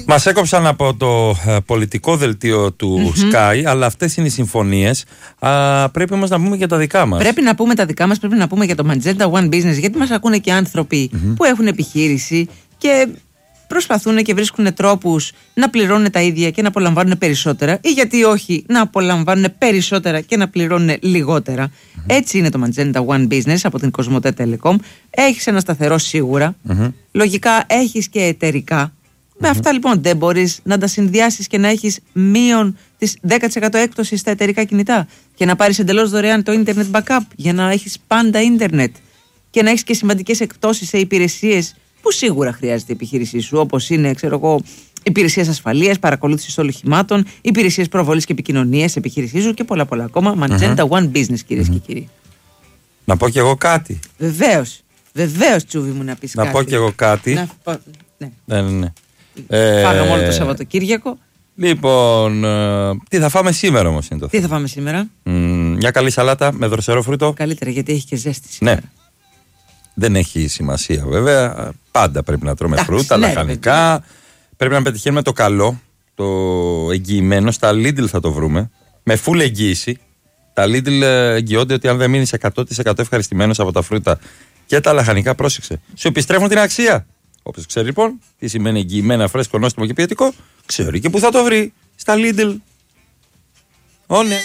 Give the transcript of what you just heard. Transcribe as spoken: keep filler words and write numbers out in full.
Μας έκοψαν από το ε, πολιτικό δελτίο του mm-hmm. Sky, αλλά αυτές είναι οι συμφωνίες. Α, πρέπει όμως να πούμε για τα δικά μας. Πρέπει να πούμε τα δικά μας, πρέπει να πούμε για το Magenta One Business, γιατί μας ακούνε και άνθρωποι mm-hmm. που έχουν επιχείρηση και προσπαθούν και βρίσκουν τρόπους να πληρώνουν τα ίδια και να απολαμβάνουν περισσότερα, ή γιατί όχι να απολαμβάνουν περισσότερα και να πληρώνουν λιγότερα. Mm-hmm. Έτσι είναι το Magenta One Business από την Κοσμοτέ Telecom. Έχεις ένα σταθερό σίγουρα. Mm-hmm. Λογικά έχεις και εταιρικά. Mm-hmm. Με αυτά λοιπόν δεν μπορείς να τα συνδυάσεις και να έχεις μείον της δέκα τοις εκατό έκπτωση στα εταιρικά κινητά και να πάρεις εντελώς δωρεάν το internet backup για να έχεις πάντα ίντερνετ και να έχεις και σημαντικές εκπτώσεις σε υπηρεσίες που σίγουρα χρειάζεται η επιχείρησή σου, όπως είναι, ξέρω εγώ, υπηρεσίες ασφαλείας, παρακολούθηση όλων οχημάτων, υπηρεσίες προβολής και επικοινωνίας σε επιχείρησή σου και πολλά πολλά ακόμα. Magenta mm-hmm. One Business, κυρίες mm-hmm. και κύριοι. Να πω κι εγώ κάτι. Βεβαίως, βεβαίως, Τσούβι μου, να πεις να κάτι. Να πω κι εγώ κάτι. Να πω, ναι. ναι, ναι, ναι. Φάγαμε ε... όλο το Σαββατοκύριακο. Λοιπόν, ε, τι θα φάμε σήμερα όμως είναι το Τι θα φάμε σήμερα? Mm, μια καλή σαλάτα με δροσερό φρούτο. Καλύτερα, γιατί έχει και ζέστη σήμερα. Ναι. Δεν έχει σημασία βέβαια. Πάντα πρέπει να τρώμε Άχι, φρούτα, ναι, λαχανικά. ρε, πρέπει να πετυχαίνουμε το καλό, το εγγυημένο. Στα Lidl θα το βρούμε. Με full εγγύηση. Τα Lidl εγγυώνται ότι αν δεν μείνεις εκατό τοις εκατό ευχαριστημένος από τα φρούτα και τα λαχανικά, πρόσεξε, σου επιστρέφουν την αξία. Όποιος ξέρει λοιπόν τι σημαίνει εγγυημένα, φρέσκο, νόστιμο και ποιοτικό, ξέρει και που θα το βρει. Στα Lidl. Ω, ναι.